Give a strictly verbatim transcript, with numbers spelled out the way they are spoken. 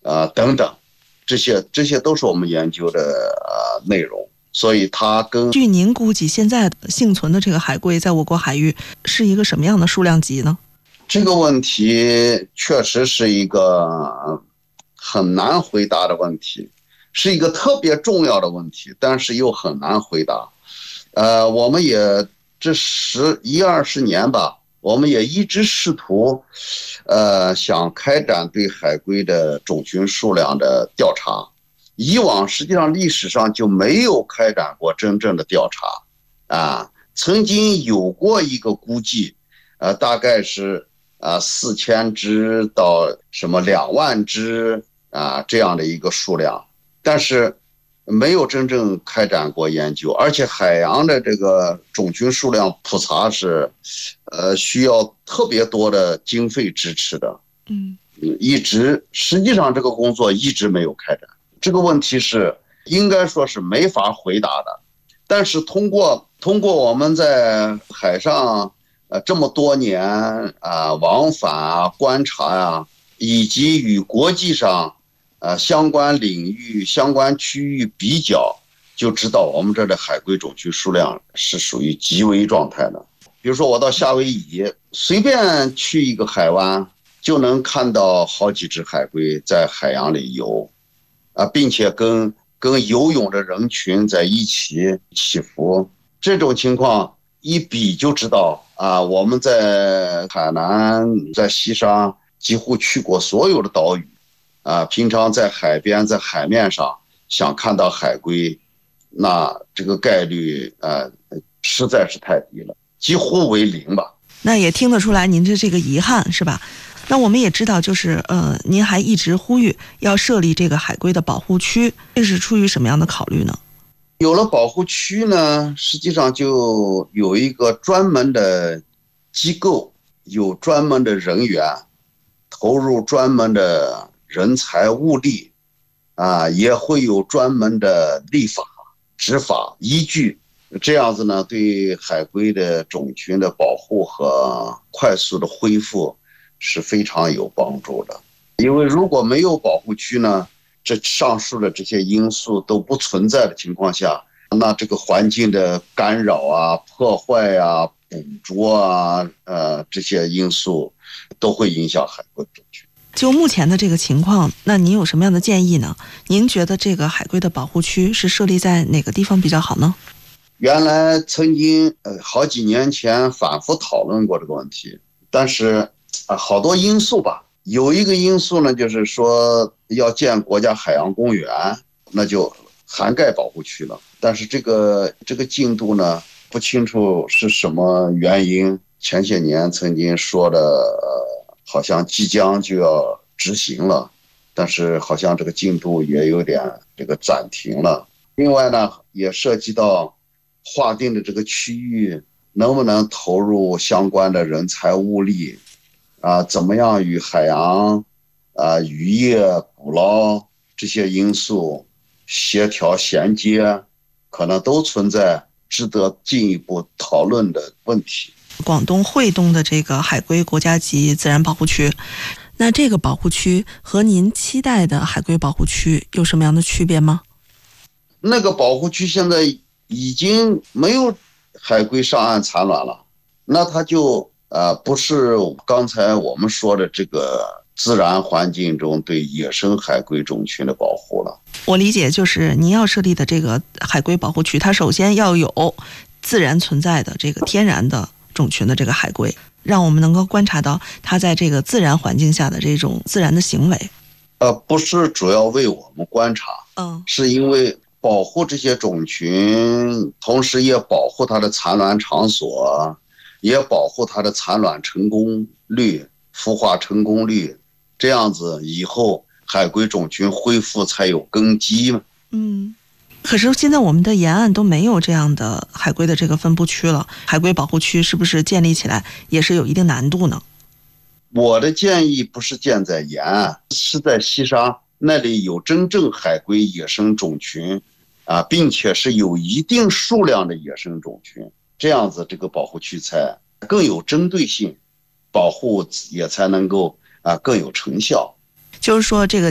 呃等等，这些这些都是我们研究的呃内容。所以它跟据您估计，现在幸存的这个海龟在我国海域是一个什么样的数量级呢？ 这个问题确实是一个很难回答的问题，是一个特别重要的问题，但是又很难回答。呃，我们也这十一二十年吧，我们也一直试图，呃，想开展对海龟的种群数量的调查。以往实际上历史上就没有开展过真正的调查，啊，曾经有过一个估计，呃，大概是啊四千只到什么两万只啊这样的一个数量，但是没有真正开展过研究，而且海洋的这个种群数量普查是，呃，需要特别多的经费支持的， 嗯， 一直实际上这个工作一直没有开展。这个问题是应该说是没法回答的，但是通过通过我们在海上呃这么多年啊往返啊观察呀、啊，以及与国际上呃相关领域相关区域比较，就知道我们这的海龟种群数量是属于极危状态的。比如说我到夏威夷，随便去一个海湾就能看到好几只海龟在海洋里游。啊，并且跟跟游泳的人群在一起起伏，这种情况一比就知道啊，我们在海南、在西沙几乎去过所有的岛屿，啊，平常在海边、在海面上想看到海龟，那这个概率呃实在是太低了，几乎为零吧。 那也听得出来您的这个遗憾是吧？那我们也知道，就是呃，您还一直呼吁要设立这个海龟的保护区，这是出于什么样的考虑呢？ 有了保护区呢，实际上就有一个专门的机构，有专门的人员，投入专门的人才物力，啊，也会有专门的立法、执法依据。这样子呢，对海龟的种群的保护和快速的恢复是非常有帮助的。因为如果没有保护区呢，这上述的这些因素都不存在的情况下，那这个环境的干扰啊、破坏啊、捕捉啊，呃，这些因素都会影响海龟种群。 就目前的这个情况，那您有什么样的建议呢？您觉得这个海龟的保护区是设立在哪个地方比较好呢？ 原来曾经呃好几年前反复讨论过这个问题，但是啊好多因素吧，有一个因素呢，就是说要建国家海洋公园，那就涵盖保护区了。但是这个这个进度呢，不清楚是什么原因。前些年曾经说的，呃，好像即将就要执行了，但是好像这个进度也有点这个暂停了。另外呢，也涉及到划定的这个区域能不能投入相关的人才物力啊？怎么样与海洋啊渔业捕捞这些因素协调衔接，可能都存在值得进一步讨论的问题。 广东惠东的这个海龟国家级自然保护区，那这个保护区和您期待的海龟保护区有什么样的区别吗？ 那个保护区现在已经没有海龟上岸产卵了，那它就呃不是刚才我们说的这个自然环境中对野生海龟种群的保护了。 我理解就是您要设立的这个海龟保护区，它首先要有自然存在的这个天然的种群的这个海龟，让我们能够观察到它在这个自然环境下的这种自然的行为。 呃，不是主要为我们观察， 嗯， 是因为保护这些种群，同时也保护它的产卵场所，也保护它的产卵成功率、孵化成功率，这样子以后海龟种群恢复才有根基嘛。 嗯，可是现在我们的沿岸都没有这样的海龟的这个分布区了，海龟保护区是不是建立起来也是有一定难度呢？ 我的建议不是建在沿岸，是在西沙，那里有真正海龟野生种群啊，并且是有一定数量的野生种群，这样子这个保护区才更有针对性，保护也才能够啊更有成效。 就是说这个